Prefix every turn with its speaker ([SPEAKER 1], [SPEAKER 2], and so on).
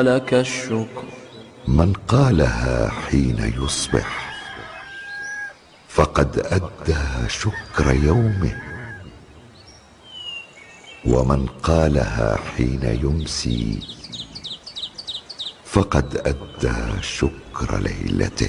[SPEAKER 1] لك الشكر.
[SPEAKER 2] من قالها حين يصبح فقد أدى شكر يومه، ومن قالها حين يمسي فقد أدى شكر ليلته.